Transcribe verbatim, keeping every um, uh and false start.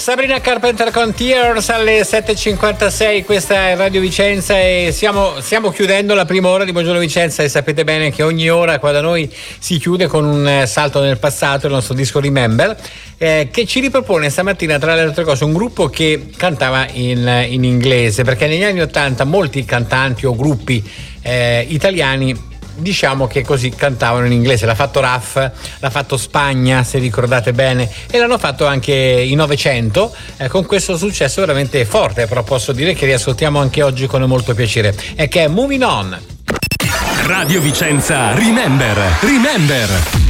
Sabrina Carpenter con Tears alle sette e cinquantasei, questa è Radio Vicenza e siamo, stiamo chiudendo la prima ora di Buongiorno Vicenza e sapete bene che ogni ora qua da noi si chiude con un salto nel passato, il nostro disco Remember, eh, che ci ripropone stamattina tra le altre cose un gruppo che cantava in, in inglese, perché negli anni ottanta molti cantanti o gruppi eh, italiani diciamo che così cantavano in inglese. L'ha fatto Raff, l'ha fatto Spagna se ricordate bene, e l'hanno fatto anche i Novecento eh, con questo successo veramente forte, però posso dire che riascoltiamo anche oggi con molto piacere, e che è Moving On. Radio Vicenza Remember Remember